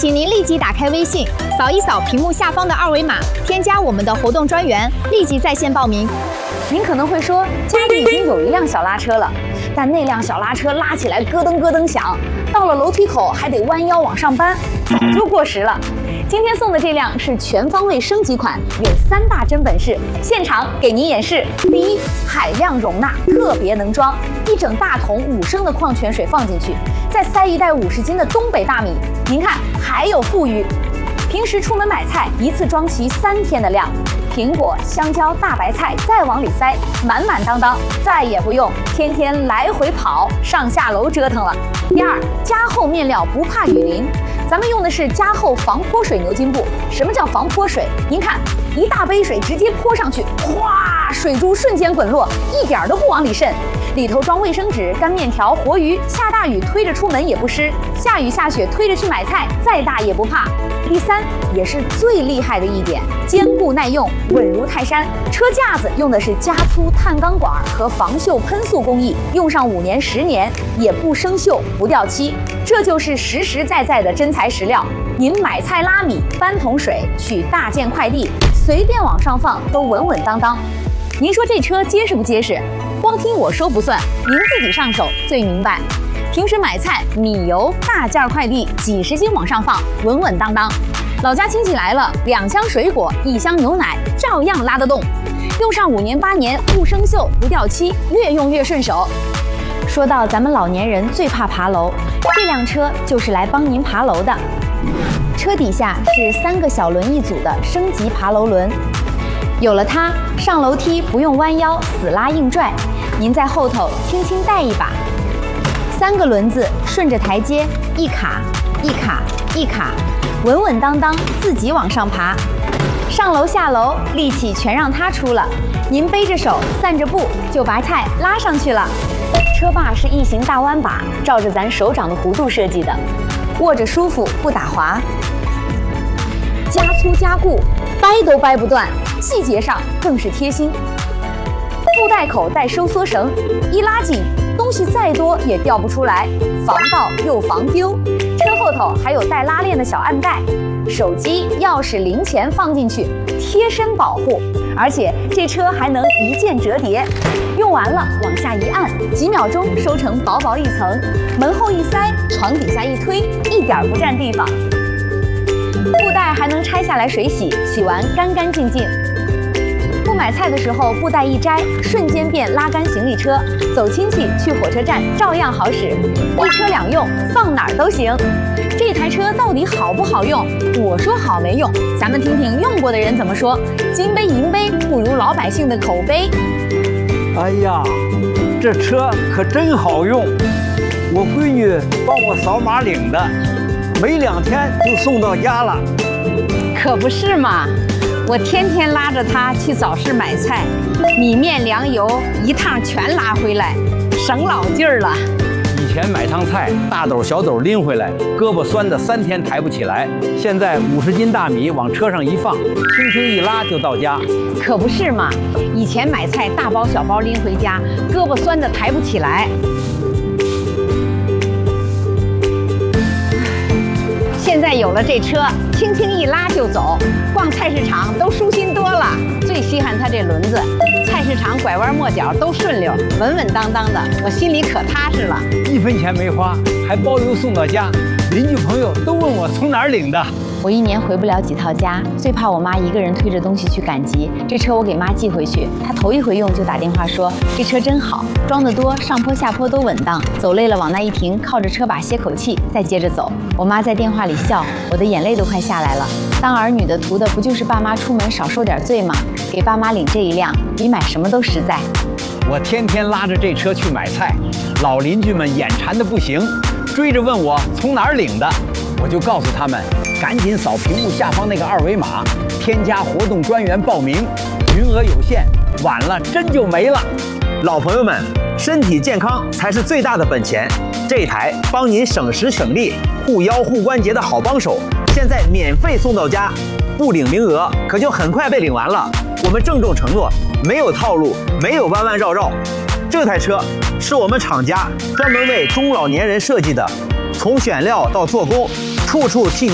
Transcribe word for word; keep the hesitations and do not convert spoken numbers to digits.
请您立即打开微信，扫一扫屏幕下方的二维码，添加我们的活动专员，立即在线报名。 您可能会说，家里已经有一辆小拉车了，但那辆小拉车拉起来咯噔咯噔响，到了楼梯口还得弯腰往上搬，早就过时了。今天送的这辆是全方位升级款，有三大真本事，现场给您演示。第一，海量容纳，特别能装，一整大桶五升的矿泉水放进去，再塞一袋五十斤的东北大米，您看还有富余。平时出门买菜，一次装齐三天的量。苹果、香蕉、大白菜再往里塞，满满当当，再也不用天天来回跑、上下楼折腾了。第二，加厚面料不怕雨淋，咱们用的是加厚防泼水牛津布。什么叫防泼水？您看，一大杯水直接泼上去，哗，水珠瞬间滚落，一点都不往里渗。里头装卫生纸、干面条、活鱼，下大雨推着出门也不湿，下雨下雪推着去买菜，再大也不怕。第三，也是最厉害的一点，坚固耐用，稳如泰山。车架子用的是加粗碳钢管和防锈喷塑工艺，用上五年、十年也不生锈、不掉漆，这就是实实在在的真材实料。您买菜拉米、搬桶水、取大件快递，随便往上放都稳稳当当。您说这车结实不结实？光听我说不算，您自己上手最明白。平时买菜、米油、大件快递，几十斤往上放，稳稳当当。老家亲戚来了，两箱水果、一箱牛奶，照样拉得动。用上五年八年，不生锈、不掉漆，越用越顺手。说到咱们老年人最怕爬楼，这辆车就是来帮您爬楼的。车底下是三个小轮一组的升级爬楼轮，有了它，上楼梯不用弯腰死拉硬拽，您在后头轻轻带一把。三个轮子顺着台阶一卡一卡一卡，稳稳当当自己往上爬。上楼下楼力气全让它出了，您背着手散着步就把菜拉上去了。车把是异形大弯把，照着咱手掌的弧度设计的，握着舒服不打滑。加粗加固，掰都掰不断，细节上更是贴心。布袋口带收缩绳，一拉紧，东西再多也掉不出来，防盗又防丢。车后头还有带拉链的小暗袋，手机、钥匙、零钱放进去，贴身保护。而且这车还能一键折叠，用完了往下一按，几秒钟收成薄薄一层，门后一塞，床底下一推，一点不占地方。布袋还能拆下来水洗，洗完干干净净。不买菜的时候，布袋一摘，瞬间变拉杆行李车，走亲戚去火车站照样好使，一车两用，放哪儿都行。这台车到底好不好用？我说好没用，咱们听听用过的人怎么说。金杯银杯不如老百姓的口碑。 哎呀，这车可真好用，我闺女帮我扫码领的，没两天就送到家了。 可不是嘛，我天天拉着它去早市买菜，米面粮油一趟全拉回来，省老劲儿了。 以前买趟菜，大斗小斗拎回来，胳膊酸的三天抬不起来。现在五十斤大米往车上一放，轻轻一拉就到家。 可不是嘛，以前买菜大包小包拎回家，胳膊酸的抬不起来。现在有了这车，轻轻一拉就走，逛菜市场都舒心多了。最稀罕它这轮子，菜市场拐弯抹角都顺溜，稳稳当当的，我心里可踏实了。 一分钱没花，还包邮送到家，邻居朋友都问我从哪儿领的。 我一年回不了几套家，最怕我妈一个人推着东西去赶集。这车我给妈寄回去，她头一回用就打电话说这车真好，装得多，上坡下坡都稳当，走累了往那一停，靠着车把歇口气，再接着走。我妈在电话里笑，我的眼泪都快下来了。当儿女的图的不就是爸妈出门少受点罪吗？给爸妈领这一辆，比买什么都实在。 我天天拉着这车去买菜，老邻居们眼馋的不行，追着问我从哪儿领的，我就告诉他们，赶紧扫屏幕下方那个二维码，添加活动专员报名，名额有限，晚了真就没了。 老朋友们，身体健康才是最大的本钱。这台帮您省时省力、护腰护关节的好帮手，现在免费送到家，不领名额可就很快被领完了。我们郑重承诺，没有套路，没有弯弯绕绕。这台车是我们厂家专门为中老年人设计的，从选料到做工，处处替